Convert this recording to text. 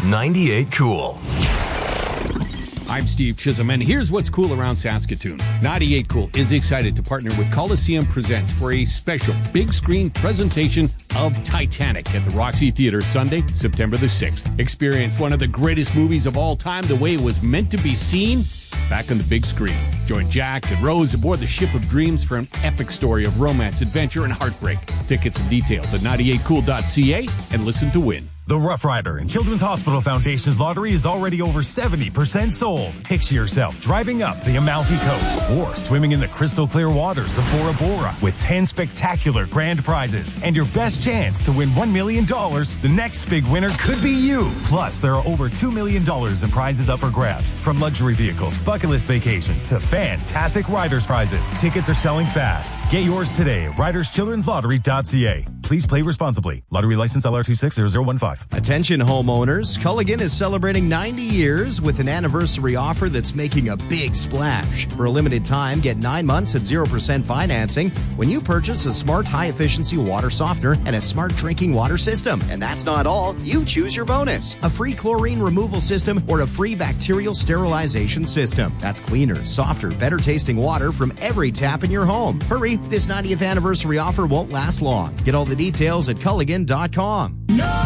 98 Cool. I'm Steve Chisholm, and here's what's cool around Saskatoon. 98 Cool is excited to partner with Coliseum Presents for a special big screen presentation of Titanic at the Roxy Theatre Sunday, September the 6th. Experience one of the greatest movies of all time the way it was meant to be seen back on the big screen. Join Jack and Rose aboard the Ship of Dreams for an epic story of romance, adventure, and heartbreak. Tickets and details at 98cool.ca and listen to win. The Rough Rider and Children's Hospital Foundation's lottery is already over 70% sold. Picture yourself driving up the Amalfi Coast or swimming in the crystal clear waters of Bora Bora with 10 spectacular grand prizes and your best chance to win $1 million. The next big winner could be you. Plus, there are over $2 million in prizes up for grabs, from luxury vehicles, bucket list vacations to fantastic riders prizes. Tickets are selling fast. Get yours today at riderschildrenslottery.ca. Please play responsibly. Lottery license LR260015. Attention homeowners, Culligan is celebrating 90 years with an anniversary offer that's making a big splash. For a limited time, get 9 months at 0% financing when you purchase a smart high-efficiency water softener and a smart drinking water system. And that's not all. You choose your bonus. A free chlorine removal system or a free bacterial sterilization system. That's cleaner, softer, better-tasting water from every tap in your home. Hurry, this 90th anniversary offer won't last long. Get all the details at Culligan.com. No!